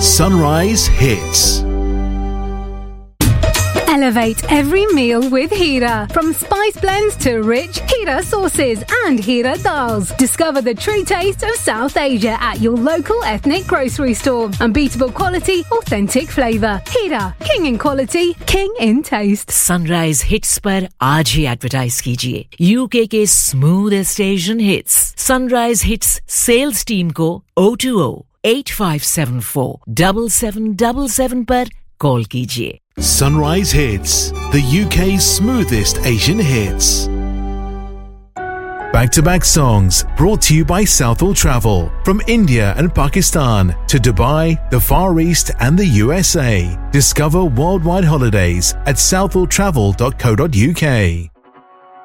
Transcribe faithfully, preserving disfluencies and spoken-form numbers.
Sunrise Hits. Elevate every meal with Hira. From spice blends to rich Hira sauces and Hira dals. Discover the true taste of South Asia at your local ethnic grocery store. Unbeatable quality, authentic flavour. Hira, king in quality, king in taste. Sunrise Hits पर आज ही advertise कीजिए. UK के smoothest Asian hits. Sunrise Hits sales team को oh two oh, eight five seven four, seven seven seven seven पर call कीजिए. Sunrise Hits, the U K's smoothest Asian hits. Back-to-back songs brought to you by Southall Travel. From India and Pakistan to Dubai, the Far East and the U S A. Discover worldwide holidays at southall travel dot co dot uk.